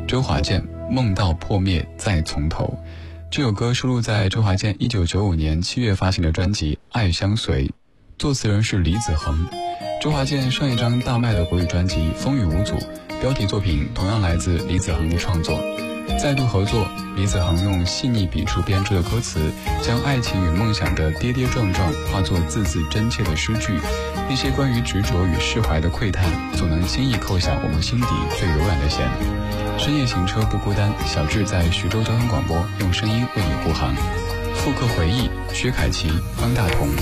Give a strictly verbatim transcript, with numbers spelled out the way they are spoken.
周华健，梦到破灭再从头。这首歌收录在周华健一九九五年七月发行的专辑《爱相随》，作词人是李子恒。周华健上一张大卖的国语专辑《风雨无阻》，标题作品同样来自李子恒的创作。再度合作，李子恒用细腻笔触编出的歌词，将爱情与梦想的跌跌撞撞化作字字真切的诗句。那些关于执着与释怀的喟叹，总能轻易扣下我们心底最柔软的弦。深夜行车不孤单，小智在徐州交通广播用声音为你护航。复刻回忆，薛凯琪、方大同。